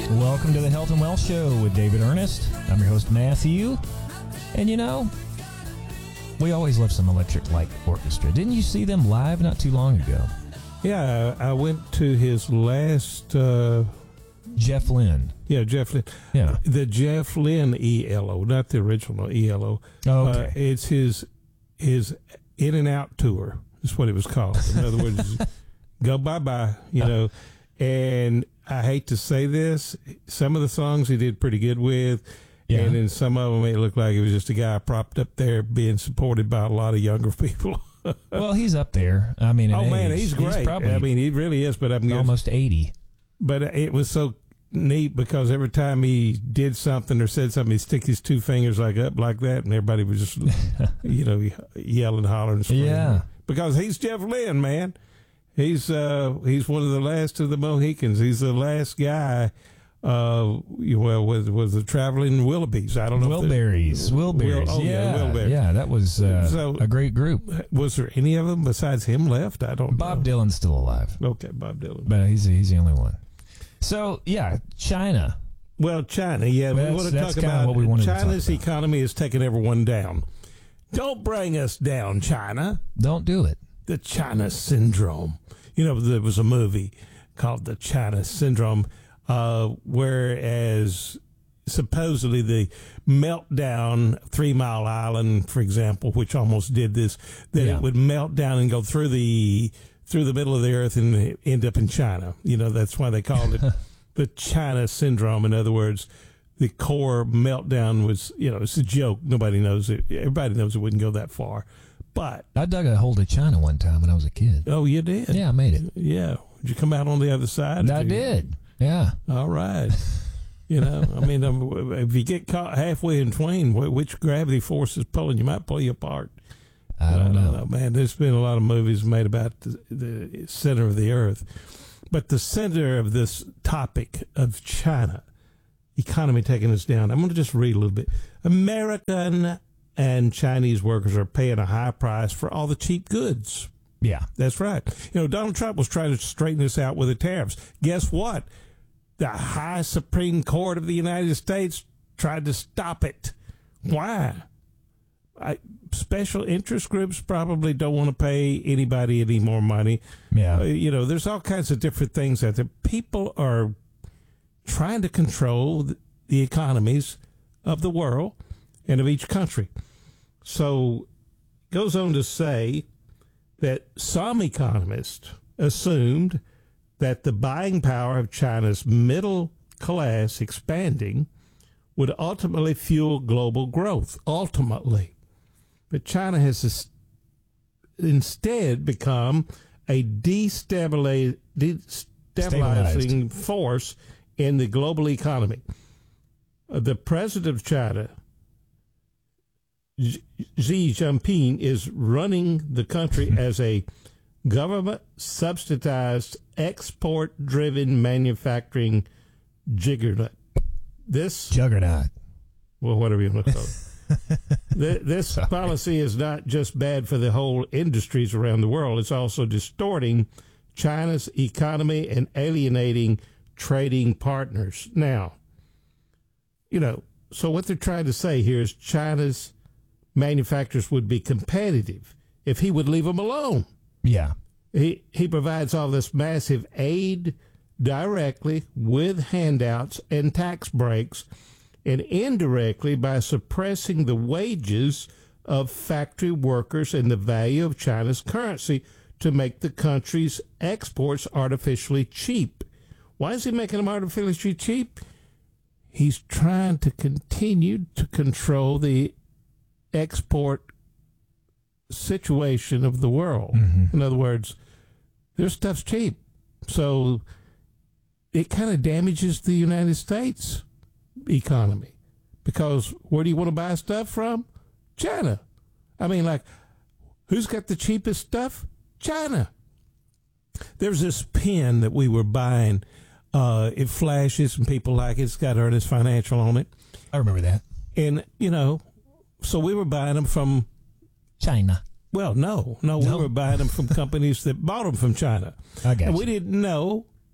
Welcome to the Health and Wealth Show with David Ernest. I'm your host, Matthew. And you know, we always love some Electric Light Orchestra. Didn't you see them live not too long ago? Yeah, I went to his last... Jeff Lynne. Yeah, Jeff Lynne. Yeah. The Jeff Lynne ELO, not the original ELO. Oh, okay. It's his In and Out tour. That's what it was called. In other words, go bye-bye, you know. And I hate to say this, some of the songs he did pretty good with, Yeah. and then some of them it looked like it was just a guy propped up there being supported by a lot of younger people. Well, he's up there. I mean, in Man, age. he's great. Probably I mean, he really is. But I'm almost 80. But it was so neat because every time he did something or said something, he'd stick his two fingers like up like that, and everybody was just, you know, yelling, hollering, screaming. Yeah. Because he's Jeff Lynne, man. He's one of the last of the Mohicans. He's the last guy. Was the traveling Wilburys? I don't know. Wilburys. Wilburys. Yeah, that was a great group. Was there any of them besides him left? I don't know. Bob Dylan's still alive. Okay, Bob Dylan. But he's the only one. So, yeah, China. Well, China, yeah. Well, we want to talk about what we wanted China's to talk about. economy is taking everyone down. Don't bring us down, China. Don't do it. The China Syndrome. You know, there was a movie called The China Syndrome, whereas supposedly the meltdown, 3 Mile Island, for example, which almost did this, that Yeah. it would melt down and go through the middle of the earth and end up in China. You know, that's why they called it the China Syndrome. In other words, the core meltdown was, you know, it's a joke. Nobody knows it. Everybody knows it wouldn't go that far. But I dug a hole to China one time when I was a kid. oh, you did? Yeah, I made it. Yeah. Did you come out on the other side? I did. Yeah. All right. You know, I mean, if you get caught halfway in twain, which gravity force is pulling, you might pull you apart. I don't know. Man, there's been a lot of movies made about the center of the earth. But the center of this topic of China, economy taking us down, I'm going to just read a little bit. American and Chinese workers are paying a high price for all the cheap goods. Yeah. That's right. You know, Donald Trump was trying to straighten this out with the tariffs. Guess what? The high Supreme Court of the United States tried to stop it. Why? Special interest groups probably don't want to pay anybody any more money. Yeah. You know, there's all kinds of different things out there. People are trying to control the economies of the world and of each country. So it goes on to say that some economists assumed that the buying power of China's middle class expanding would ultimately fuel global growth. Ultimately. But China has instead become a destabilizing force in the global economy. The president of China, Xi Jinping, is running the country as a government-subsidized, export-driven manufacturing juggernaut. Juggernaut. Well, whatever you want to call it. This policy is not just bad for the whole industries around the world. It's also distorting China's economy and alienating trading partners. Now, you know, so what they're trying to say here is China's manufacturers would be competitive if he would leave them alone. Yeah. He provides all this massive aid directly with handouts and tax breaks, and indirectly by suppressing the wages of factory workers and the value of China's currency to make the country's exports artificially cheap. Why is he making them artificially cheap? He's trying to continue to control the export situation of the world. Mm-hmm. In other words, their stuff's cheap. So it kind of damages the United States economy, because where do you want to buy stuff from? China. I mean, like, who's got the cheapest stuff? China. There's this pen that we were buying. It flashes and people like it. It's got Ernest Financial on it. I remember that. And, you know, so we were buying them from China. Well, no, we were buying them from companies that bought them from China. I got and you. we didn't know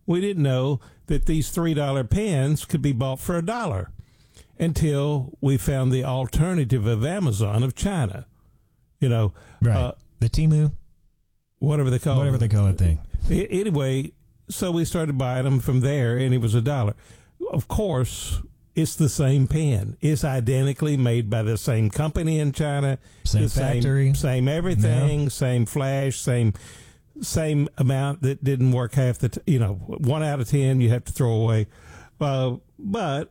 We didn't know that these $3 pens could be bought for $1 until we found the alternative of Amazon of China. You know, Right. The Temu, whatever they call it thing. Anyway, so we started buying them from there, and it was $1. Of course, it's the same pen. It's identically made by the same company in China. Same factory. Same everything, same flash, same amount that didn't work half the 1 out of 10 you have to throw away. But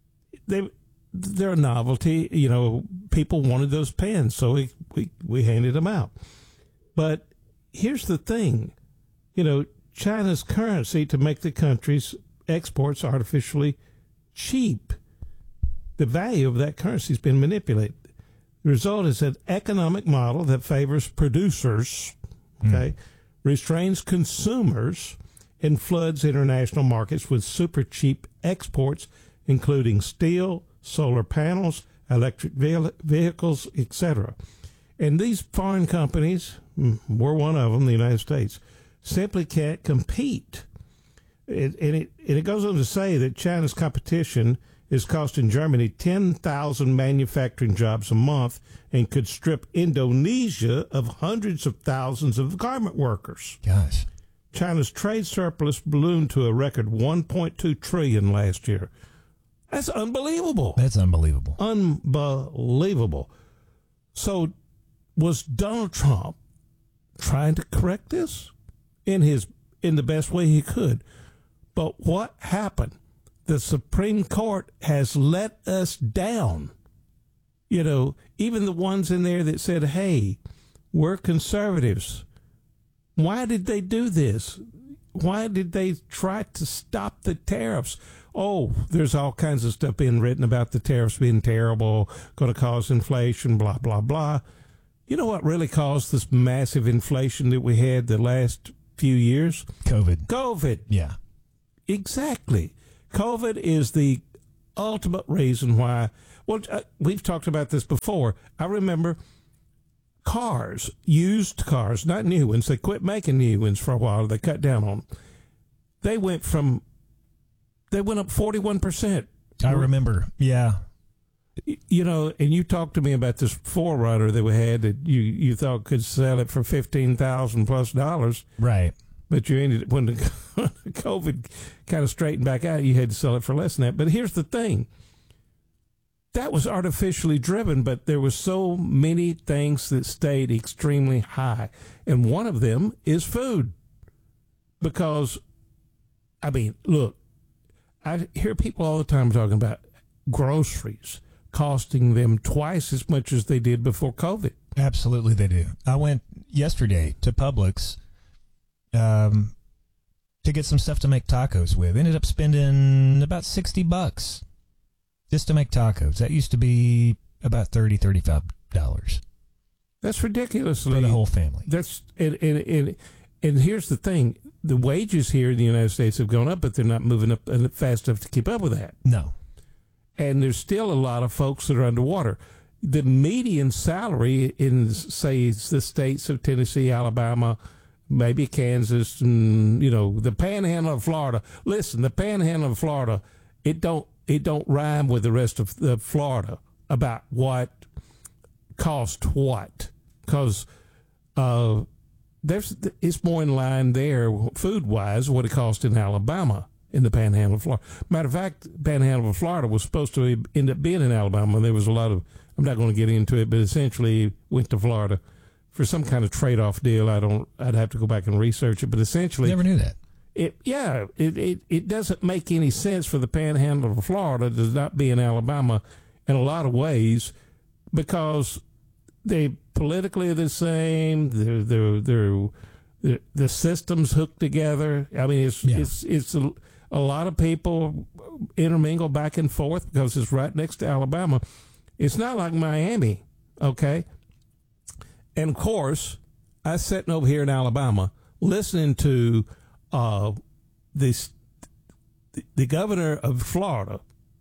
they're a novelty. You know, people wanted those pens, so we handed them out. But here's the thing. You know, China's currency to make the country's exports artificially cheap. The value of that currency has been manipulated. The result is an economic model that favors producers, restrains consumers, and floods international markets with super cheap exports, including steel, solar panels, electric vehicles, etc. And these foreign companies, we're one of them, the United States, simply can't compete. It goes on to say that China's competition is costing Germany 10,000 manufacturing jobs a month and could strip Indonesia of hundreds of thousands of garment workers. Gosh. China's trade surplus ballooned to a record $1.2 trillion last year. That's unbelievable. That's unbelievable. Unbelievable. So was Donald Trump trying to correct this in the best way he could? But what happened? The Supreme Court has let us down. You know, even the ones in there that said, hey, we're conservatives. Why did they do this? Why did they try to stop the tariffs? Oh, there's all kinds of stuff being written about the tariffs being terrible, going to cause inflation, blah, blah, blah. You know what really caused this massive inflation that we had the last few years? COVID. Yeah. Exactly. COVID is the ultimate reason why. Well, we've talked about this before. I remember cars, used cars, not new ones. They quit making new ones for a while. They cut down on them. They went up 41%. I remember. Yeah. You know, and you talked to me about this 4Runner that we had that you thought could sell it for $15,000+ Right. But you ended when the COVID kind of straightened back out, you had to sell it for less than that. But here's the thing. That was artificially driven, but there were so many things that stayed extremely high. And one of them is food. Because, I mean, look, I hear people all the time talking about groceries costing them twice as much as they did before COVID. Absolutely they do. I went yesterday to Publix to get some stuff to make tacos with. Ended up spending about $60 just to make tacos. That used to be about $35. That's ridiculously for the whole family. That's and here's the thing: the wages here in the United States have gone up, but they're not moving up fast enough to keep up with that. No, and there's still a lot of folks that are underwater. The median salary in, say, the states of Tennessee, Alabama, maybe Kansas, and the Panhandle of Florida. Listen, the Panhandle of Florida, it don't rhyme with the rest of the Florida about what cost what, because it's more in line there food wise what it cost in Alabama in the Panhandle of Florida. Matter of fact, Panhandle of Florida was supposed to end up being in Alabama. There was a lot of, I'm not going to get into it, but essentially went to Florida for some kind of trade-off deal. I'd have to go back and research it, but essentially, never knew that. It doesn't make any sense for the Panhandle of Florida to not be in Alabama in a lot of ways, because they politically are the same. The system's hooked together. I mean, it's a lot of people intermingle back and forth because it's right next to Alabama. It's not like Miami, okay? And of course, I was sitting over here in Alabama listening to the governor of Florida,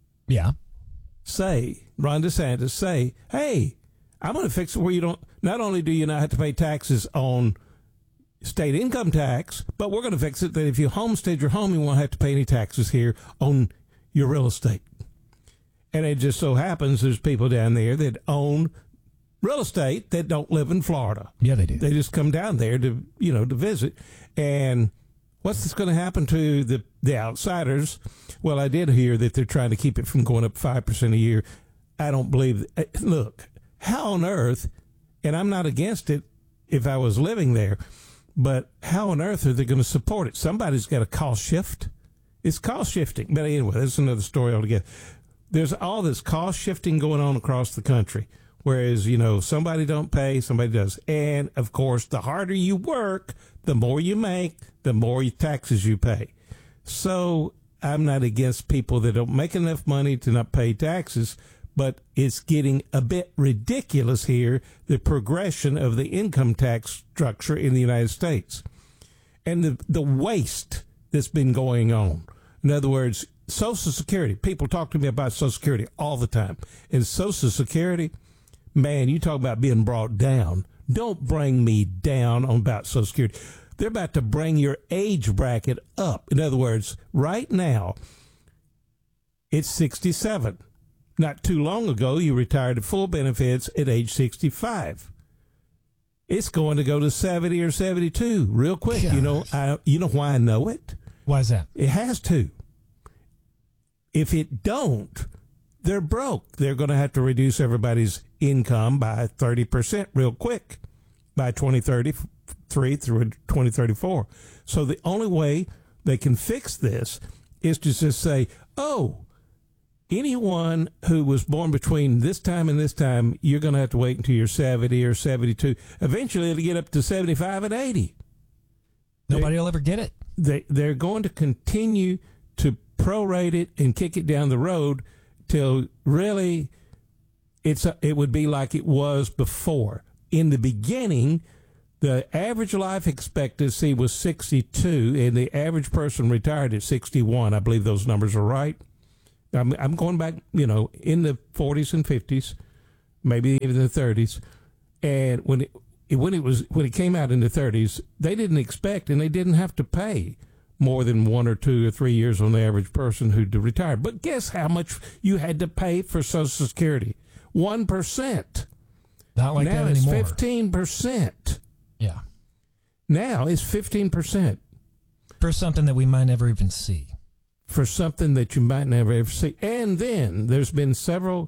Ron DeSantis say, hey, I'm going to fix it where you don't, not only do you not have to pay taxes on, state income tax, but we're going to fix it that if you homestead your home, you won't have to pay any taxes here on your real estate. And it just so happens there's people down there that own real estate that don't live in Florida. Yeah, they do. They just come down there to, to visit. And what's this going to happen to the outsiders? Well, I did hear that they're trying to keep it from going up 5% a year. I don't believe. Look, how on earth, and I'm not against it if I was living there, but how on earth are they going to support it? Somebody's got to cost shift. It's cost shifting. But anyway, that's another story altogether. There's all this cost shifting going on across the country. Whereas, somebody don't pay, somebody does. And, of course, the harder you work, the more you make, the more taxes you pay. So I'm not against people that don't make enough money to not pay taxes, but it's getting a bit ridiculous here, the progression of the income tax structure in the United States. And the waste that's been going on. In other words, Social Security. People talk to me about Social Security all the time. And Social Security, man, you talk about being brought down. Don't bring me down on about Social Security. They're about to bring your age bracket up. In other words, right now, it's 67. Not too long ago, you retired at full benefits at age 65. It's going to go to 70 or 72 real quick. Gosh. You know why I know it? Why is that? It has to. If it don't, they're broke. They're going to have to reduce everybody's income by 30% real quick by 2033 through 2034. So the only way they can fix this is to just say, anyone who was born between this time and this time, you're going to have to wait until you're 70 or 72. Eventually, it'll get up to 75 and 80. Nobody will ever get it. They're going to continue to prorate it and kick it down the road till really it would be like it was before. In the beginning, the average life expectancy was 62, and the average person retired at 61. I believe those numbers are right. I'm going back, in the 40s and 50s, maybe even the 30s. And when it came out in the 30s, they didn't expect and they didn't have to pay more than 1 or 2 or 3 years on the average person who retired. But guess how much you had to pay for Social Security? 1%. Not like now that anymore. Now it's 15%. Yeah. Now it's 15%. For something that we might never even see. For something that you might never ever see. And then there's been several,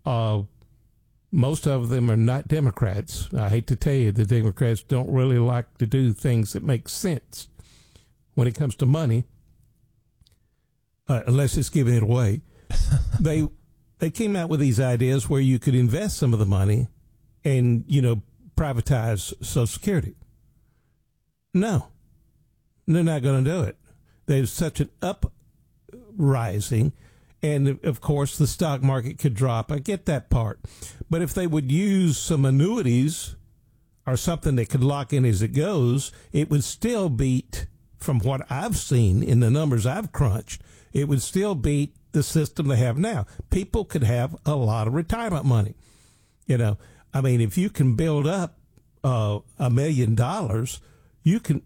most of them are not Democrats. I hate to tell you, the Democrats don't really like to do things that make sense when it comes to money, unless it's giving it away. They came out with these ideas where you could invest some of the money and, privatize Social Security. No, they're not going to do it. There's such an uprising, and of course the stock market could drop. I get that part. But if they would use some annuities or something that could lock in as it goes, it would still beat, from what I've seen in the numbers I've crunched, it would still beat the system they have now. People could have a lot of retirement money. If you can build up $1 million, you can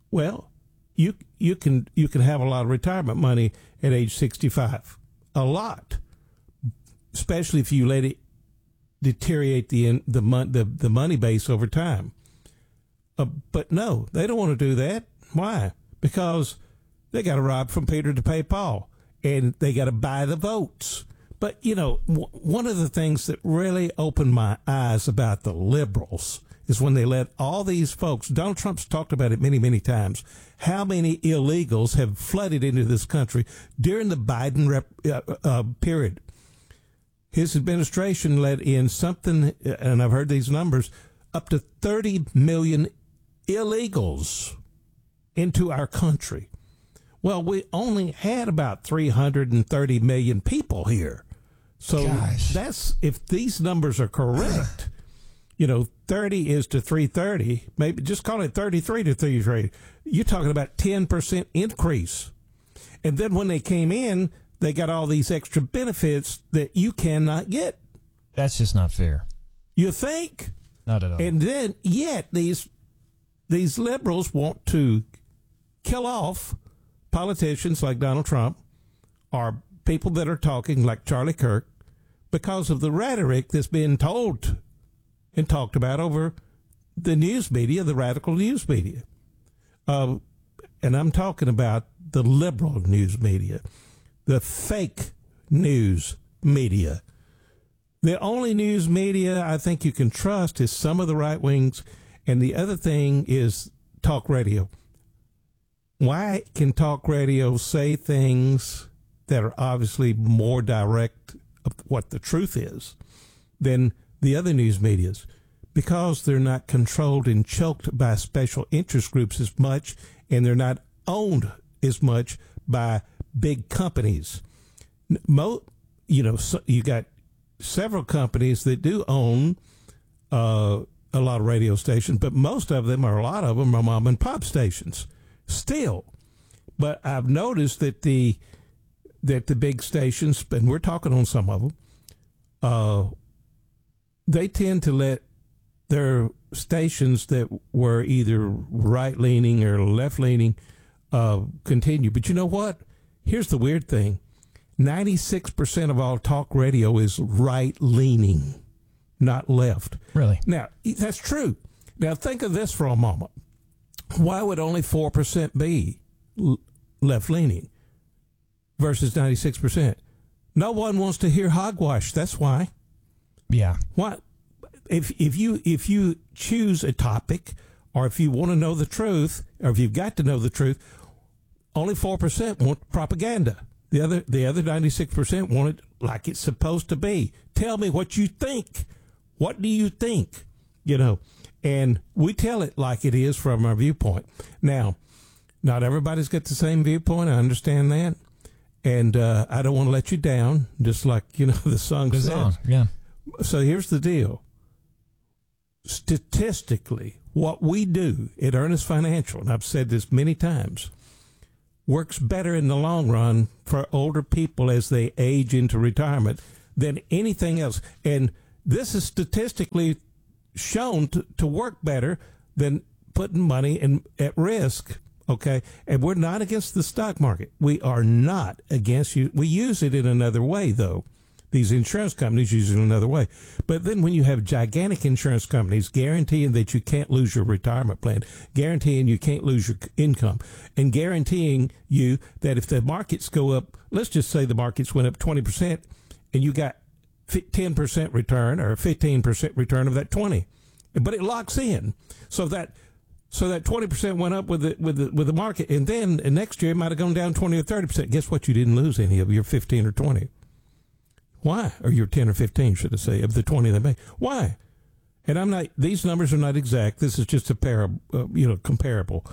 have a lot of retirement money at age 65. A lot, especially if you let it deteriorate the money base over time. But no, they don't want to do that. Why? Because they got to rob from Peter to pay Paul, and they got to buy the votes. But, one of the things that really opened my eyes about the liberals is when they let all these folks, Donald Trump's talked about it many, many times, how many illegals have flooded into this country during the Biden period. His administration let in something, and I've heard these numbers, up to 30 million illegals into our country. Well, we only had about 330 million people here. So that's, if these numbers are correct, 30 is to 330, maybe just call it 33 to 33. You're talking about 10% increase. And then when they came in, they got all these extra benefits that you cannot get. That's just not fair. You think? Not at all. And then, yet, these these liberals want to kill off politicians like Donald Trump or people that are talking like Charlie Kirk because of the rhetoric that's being told and talked about over the news media, the radical news media. And I'm talking about the liberal news media, the fake news media. The only news media I think you can trust is some of the right wings, and the other thing is talk radio. Why can talk radio say things that are obviously more direct of what the truth is than the other news medias? Because they're not controlled and choked by special interest groups as much, and they're not owned as much by big companies. You got several companies that do own a lot of radio stations, but most of them, or a lot of them, are mom and pop stations still. But I've noticed that the big stations, and we're talking on some of them, they tend to let their stations that were either right-leaning or left-leaning continue. But you know what? Here's the weird thing. 96% of all talk radio is right-leaning, not left. Really? Now, that's true. Now, think of this for a moment. Why would only 4% be left-leaning versus 96%? No one wants to hear hogwash. That's why. Yeah. Why? If you choose a topic, or if you want to know the truth, or if you've got to know the truth, only 4% want propaganda. The other 96% want it like it's supposed to be. Tell me what you think. What do you think? And we tell it like it is from our viewpoint. Now, not everybody's got the same viewpoint. I understand that. And I don't want to let you down, just like, the song says. Yeah. So here's the deal. Statistically, what we do at Ernest Financial, and I've said this many times, works better in the long run for older people as they age into retirement than anything else. And this is statistically shown to work better than putting money at risk, okay? And we're not against the stock market. We are not against you. We use it in another way, though. These insurance companies use it another way. But then when you have gigantic insurance companies guaranteeing that you can't lose your retirement plan, guaranteeing you can't lose your income, and guaranteeing you that if the markets go up, let's just say the markets went up 20%, and you got 10% return or 15% return of that 20, but it locks in. So that 20% went up with the market, and then next year it might have gone down 20 or 30%. Guess what? You didn't lose any of your 15 or 20. Why? Or your 10 or 15, should I say, of the 20 they made. Why? And these numbers are not exact. This is just comparable.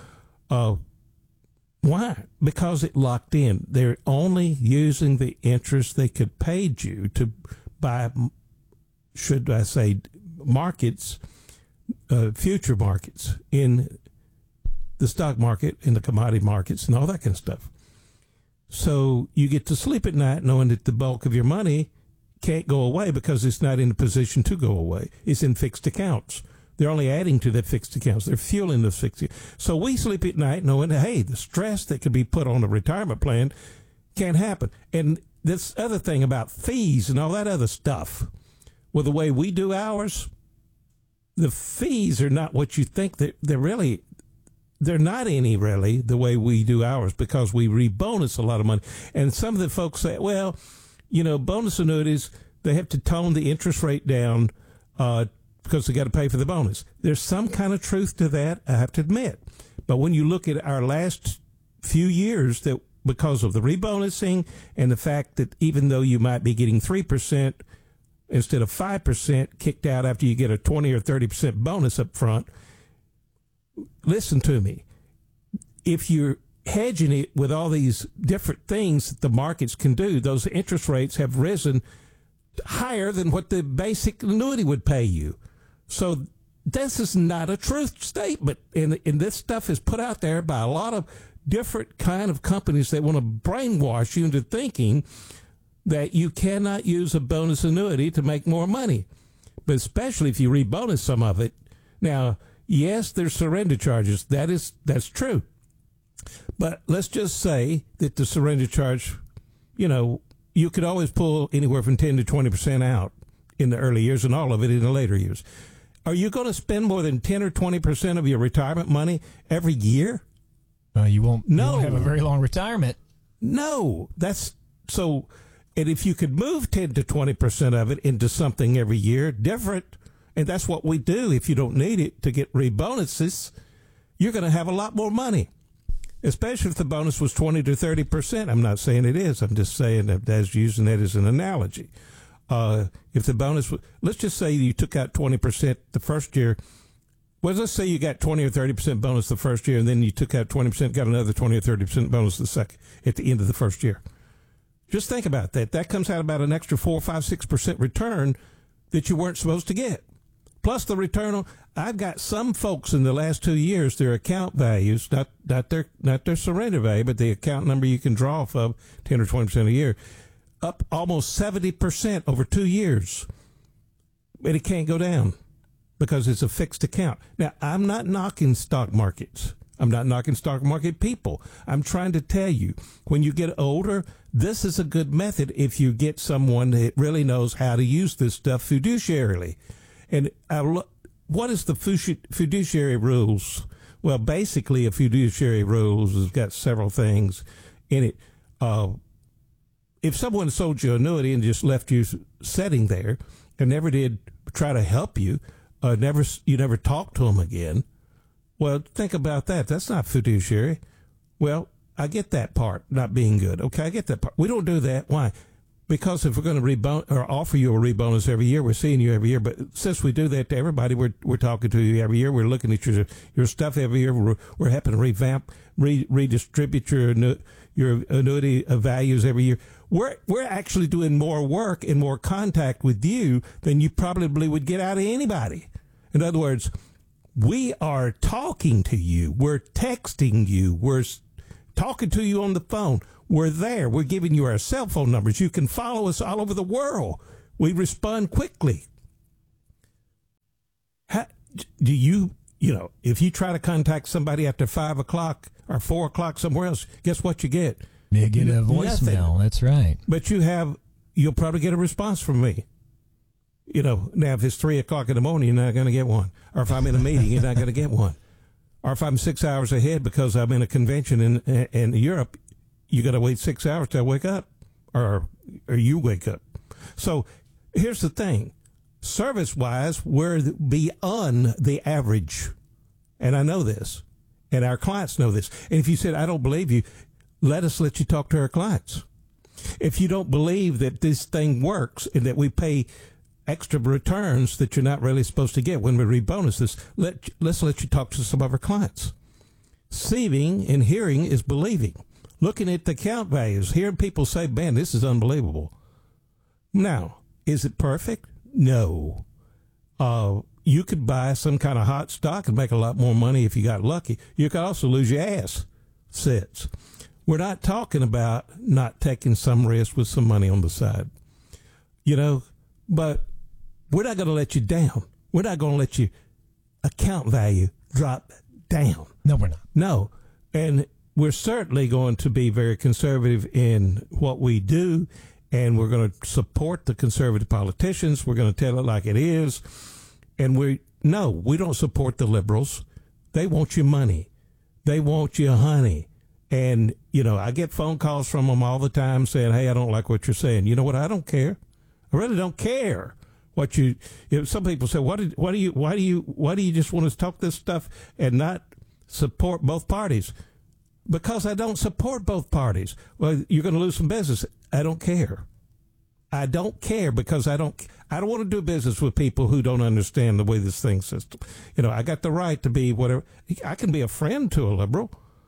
Why? Because it locked in. They're only using the interest they could pay you to buy, should I say, markets, future markets in the stock market, in the commodity markets, and all that kind of stuff. So you get to sleep at night knowing that the bulk of your money can't go away because it's not in a position to go away. It's in fixed accounts. They're only adding to the fixed accounts. They're fueling the fixed accounts. So we sleep at night knowing that, hey, the stress that could be put on a retirement plan can't happen. And this other thing about fees and all that other stuff, well, the way we do ours, the fees are not what you think. They're not any really the way we do ours, because we rebonus a lot of money. And some of the folks say, well, bonus annuities, they have to tone the interest rate down because they got to pay for the bonus. There's some kind of truth to that, I have to admit. But when you look at our last few years, that because of the rebonusing and the fact that even though you might be getting 3% instead of 5% kicked out after you get a 20 or 30% bonus up front, listen to me. If you're hedging it with all these different things that the markets can do, those interest rates have risen higher than what the basic annuity would pay you. So this is not a truth statement. And this stuff is put out there by a lot of different kind of companies that want to brainwash you into thinking that you cannot use a bonus annuity to make more money. But especially if you rebonus some of it. Now, Yes, there's surrender charges. That's true. But let's just say that the surrender charge, you could always pull anywhere from 10 to 20% out in the early years and all of it in the later years. Are you going to spend more than 10 or 20% of your retirement money every year? You won't have a very long retirement. No, that's so. And if you could move 10 to 20% of it into something every year, different, and that's what we do if you don't need it to get bonuses, you're going to have a lot more money, especially if the bonus was 20 to 30%. I'm not saying it is. I'm just saying that as using that as an analogy. If the bonus was, let's just say you took out 20% the first year. Well, let's say you got 20 or 30% bonus the first year, and then you took out 20%, got another 20 or 30% bonus at the end of the first year. Just think about that. That comes out about an extra 4, 5, 6% return that you weren't supposed to get. Plus the return on, I've got some folks in the last 2 years, their account values, not their surrender value, but the account number you can draw off of, 10 or 20% a year, up almost 70% over 2 years. And it can't go down because it's a fixed account. Now, I'm not knocking stock markets. I'm not knocking stock market people. I'm trying to tell you, when you get older, this is a good method if you get someone that really knows how to use this stuff fiduciarily. And what is the fiduciary rules? Well, basically, a fiduciary rules has got several things in it. If someone sold you an annuity and just left you sitting there and never did try to help you, you never talked to them again, well, think about that. That's not fiduciary. Well, I get that part, not being good. Okay, I get that part. We don't do that. Why? Because if we're going to offer you a rebonus every year, we're seeing you every year. But since we do that to everybody, we're talking to you every year. We're looking at your stuff every year. We're helping to revamp, redistribute your annuity values every year. We're actually doing more work and more contact with you than you probably would get out of anybody. In other words, we are talking to you. We're texting you. We're talking to you on the phone. We're there. We're giving you our cell phone numbers. You can follow us all over the world. We respond quickly. How, do you if you try to contact somebody after 5 o'clock or 4 o'clock somewhere else, guess what you get? You get a voicemail. Nothing. That's right. But you'll probably get a response from me. Now if it's 3 o'clock in the morning, you're not going to get one. Or if I'm in a meeting, you're not going to get one. Or if I'm 6 hours ahead because I'm in a convention in Europe, you got to wait 6 hours till I wake up, or you wake up. So here's the thing. Service-wise, we're beyond the average. And I know this. And our clients know this. And if you said, I don't believe you, let us let you talk to our clients. If you don't believe that this thing works and that we pay extra returns that you're not really supposed to get when we rebonus this, let's let you talk to some of our clients. Seeing and hearing is believing. Looking at the account values, hearing people say, man, this is unbelievable. Now, is it perfect? No. You could buy some kind of hot stock and make a lot more money if you got lucky. You could also lose your ass. Sits. We're not talking about not taking some risk with some money on the side. But we're not going to let you down. We're not going to let your account value drop down. No, we're not. No. And we're certainly going to be very conservative in what we do, and we're going to support the conservative politicians. We're going to tell it like it is. And we don't support the liberals. They want your money. They want your honey. And, I get phone calls from them all the time saying, hey, I don't like what you're saying. You know what? I don't care. I really don't care what some people say, why do you just want to talk this stuff and not support both parties? Because I don't support both parties. Well, you're going to lose some business. I don't care. I don't care because I don't want to do business with people who don't understand the way this thing's system. I got the right to be whatever. I can be a friend to a liberal.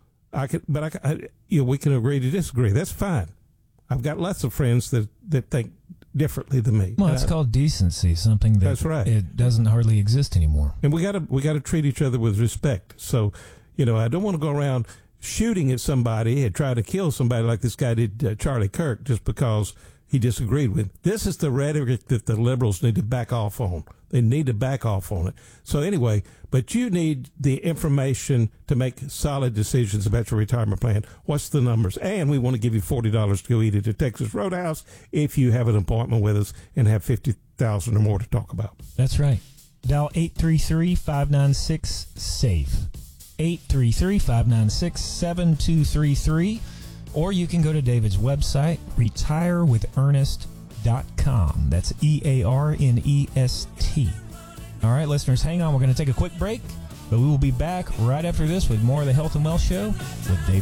We can agree to disagree. That's fine. I've got lots of friends that think differently than me. Well, it's called decency, something that's right. It doesn't hardly exist anymore. And we got to treat each other with respect. So, I don't want to go around shooting at somebody and try to kill somebody like this guy did, Charlie Kirk, just because he disagreed with. This is the rhetoric that the liberals need to back off on. They need to back off on it. So anyway, but you need the information to make solid decisions about your retirement plan. What's the numbers? And we want to give you $40 to go eat at the Texas Roadhouse if you have an appointment with us and have $50,000 or more to talk about. That's right. Dial 833-596-SAFE. 833-596-7233. Or you can go to David's website, retirewithernest.com. That's EARNEST. All right, listeners, hang on. We're going to take a quick break, but we will be back right after this with more of the Health and Wealth Show with David.